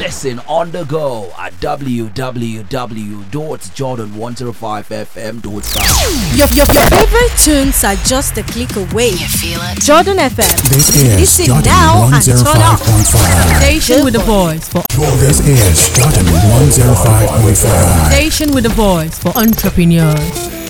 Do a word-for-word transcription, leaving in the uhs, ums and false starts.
Listen on the go at w w w dot jordan one oh five f m dot com. Your, your, your favorite tunes are just a click away. You feel it? Jordan F M. This is Listen Jordan now and turn up. one oh five point five. Station with a voice for This is Jordan one oh five point five. Station with a voice for entrepreneurs.